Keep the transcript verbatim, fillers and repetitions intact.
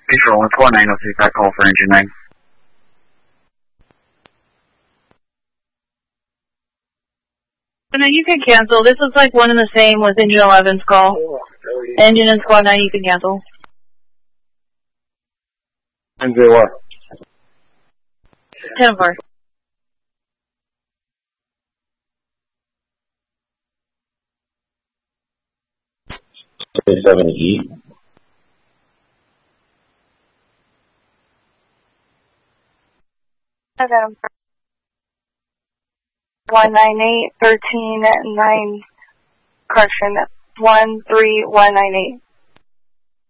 Visual one four nine oh three, back call for engine nine. So now you can cancel. This is like one and the same with engine eleven's call. Engine and squad nine, you can cancel. And they what? ten four. seven E. Seven. One nine eight thirteen nine. Correction. One three one nine eight.